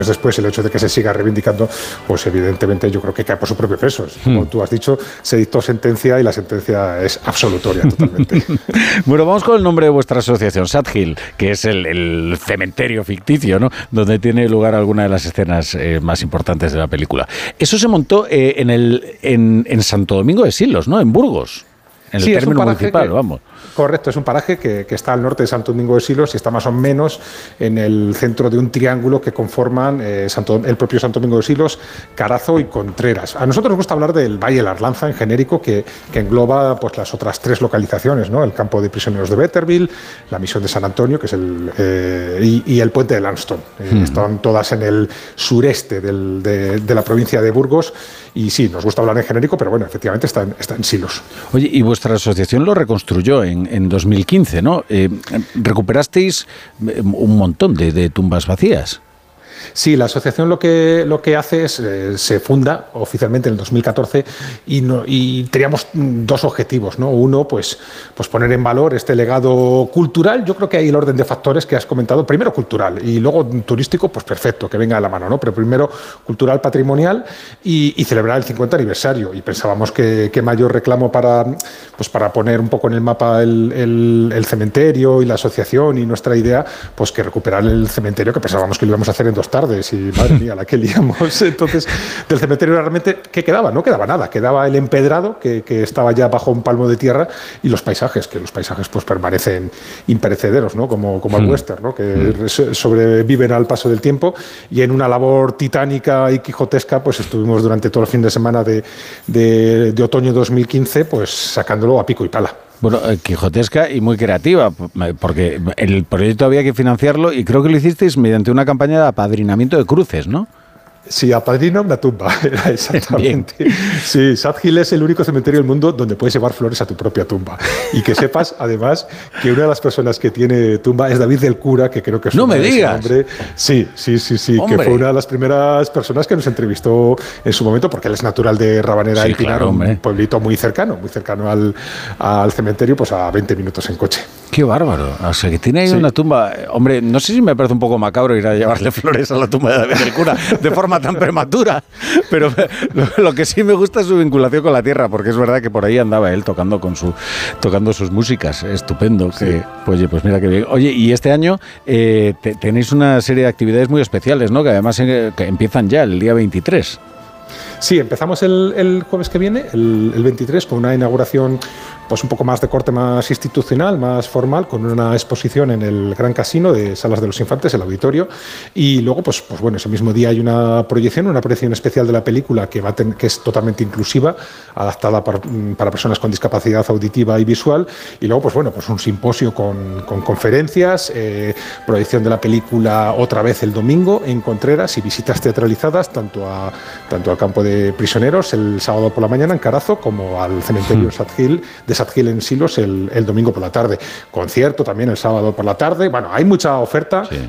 después, el hecho de que se siga reivindicando, pues evidentemente yo creo que cae por su propio peso. Como tú has dicho, se dictó sentencia y la sentencia es absolutoria totalmente. Bueno, vamos con el nombre de vuestra asociación, Sad Hill, que es el cementerio ficticio, ¿no?, donde tiene lugar alguna de las escenas más importantes de la película. Eso se montó en Santo Domingo de Silos, ¿no?, en Burgos. En el término municipal, vamos. Correcto, es un paraje que está al norte de Santo Domingo de Silos y está más o menos en el centro de un triángulo que conforman el propio Santo Domingo de Silos, Carazo y Contreras. A nosotros nos gusta hablar del Valle de la Arlanza en genérico, que engloba pues las otras 3 localizaciones, ¿no? El campo de prisioneros de Betterville, la misión de San Antonio, que es y el puente de Lanston. Están todas en el sureste de la provincia de Burgos. Y sí, nos gusta hablar en genérico, pero bueno, efectivamente está en Silos. Oye, y vuestra asociación lo reconstruyó en 2015, ¿no? Recuperasteis un montón de tumbas vacías. Sí, la asociación lo que hace es, se funda oficialmente en el 2014 y teníamos 2 objetivos, ¿no? Uno, pues poner en valor este legado cultural. Yo creo que hay el orden de factores que has comentado. Primero cultural y luego turístico, pues perfecto, que venga a la mano, ¿no? Pero primero cultural, patrimonial y celebrar el 50 aniversario. Y pensábamos que mayor reclamo para poner un poco en el mapa el cementerio y la asociación y nuestra idea, pues que recuperar el cementerio, que pensábamos que lo íbamos a hacer en 2 tardes y madre mía, la que liamos. Entonces, del cementerio realmente, ¿qué quedaba? No quedaba nada, quedaba el empedrado que estaba ya bajo un palmo de tierra y los paisajes, que los paisajes pues permanecen imperecederos, ¿no? Como el western, ¿no? Que sobreviven al paso del tiempo, y en una labor titánica y quijotesca pues estuvimos durante todo el fin de semana de otoño 2015 pues sacándolo a pico y pala. Bueno, quijotesca y muy creativa, porque el proyecto había que financiarlo y creo que lo hicisteis mediante una campaña de apadrinamiento de cruces, ¿no? Sí, apadrina una tumba, era exactamente. Bien. Sí, Sad Hill es el único cementerio del mundo donde puedes llevar flores a tu propia tumba. Y que sepas, además, que una de las personas que tiene tumba es David del Cura, que creo que es ¡no me digas! Nombre. Sí, ¡hombre! Que fue una de las primeras personas que nos entrevistó en su momento, porque él es natural de Rabanera y Pinar, claro, un pueblito muy cercano al cementerio, pues a 20 minutos en coche. ¡Qué bárbaro! O sea, que tiene ahí una tumba. Hombre, no sé si me parece un poco macabro ir a llevarle flores a la tumba de David del Cura de forma tan prematura, pero lo que sí me gusta es su vinculación con la tierra, porque es verdad que por ahí andaba él tocando sus músicas. Estupendo. Sí. Pues mira qué bien. Oye, y este año tenéis una serie de actividades muy especiales, ¿no? Que además que empiezan ya el día 23. Sí, empezamos el jueves que viene, el 23, con una inauguración pues un poco más de corte más institucional, más formal, con una exposición en el Gran Casino de Salas de los Infantes, el auditorio, y luego pues bueno, ese mismo día hay una proyección especial de la película que es totalmente inclusiva, adaptada para personas con discapacidad auditiva y visual, y luego pues un simposio con conferencias, proyección de la película otra vez el domingo en Contreras y visitas teatralizadas tanto al campo de prisioneros el sábado por la mañana en Carazo como al cementerio de Sad Hill en Silos el domingo por la tarde. Concierto también el sábado por la tarde. Bueno, hay mucha oferta. Sí.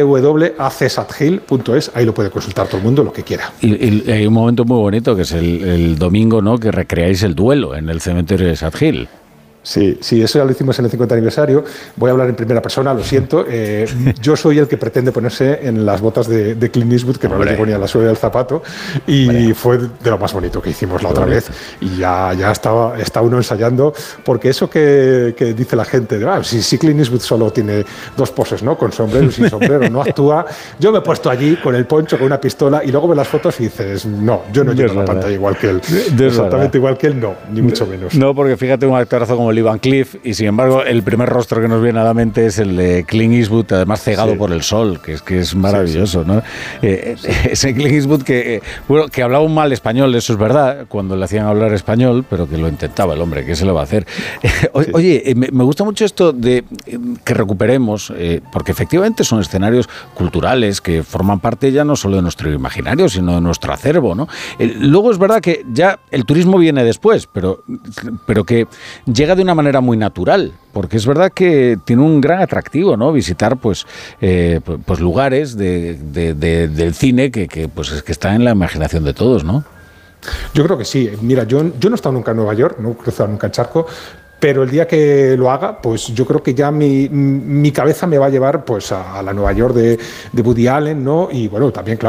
www.acsadhill.es, ahí lo puede consultar todo el mundo, lo que quiera. Y hay un momento muy bonito que es el domingo, ¿no?, que recreáis el duelo en el cementerio de Sad Hill. Sí, eso ya lo hicimos en el 50 aniversario. Voy a hablar en primera persona, lo siento. Yo soy el que pretende ponerse en las botas de Clint Eastwood, que no le llegó ni a la suela del zapato, y fue de lo más bonito que hicimos la otra vez. Y ya está uno ensayando, porque eso que dice la gente, si Clint Eastwood solo tiene 2 poses, ¿no?, con sombrero y sin sombrero, no actúa. Yo me he puesto allí con el poncho, con una pistola, y luego ves las fotos y dices, no, yo no llevo la pantalla igual que él. Exactamente igual que él, no, ni mucho menos. No, porque fíjate, un actorazo como Lee Van Cleef, y sin embargo el primer rostro que nos viene a la mente es el de Clint Eastwood, además cegado por el sol, que es maravilloso, ¿no? Ese Clint Eastwood que hablaba un mal español, eso es verdad, cuando le hacían hablar español, pero que lo intentaba el hombre, ¿qué se le va a hacer? Oye, me gusta mucho esto de que recuperemos, porque efectivamente son escenarios culturales que forman parte ya no solo de nuestro imaginario, sino de nuestro acervo, ¿no? Luego es verdad que ya el turismo viene después, pero que llega de una manera muy natural, porque es verdad que tiene un gran atractivo, ¿no?, visitar pues lugares del cine que está en la imaginación de todos, ¿no? Yo creo que sí. Mira, yo no he estado nunca en Nueva York, no he cruzado nunca el charco, pero el día que lo haga, pues yo creo que ya mi cabeza me va a llevar pues a la Nueva York de Woody Allen, ¿no? Y bueno, también, claro,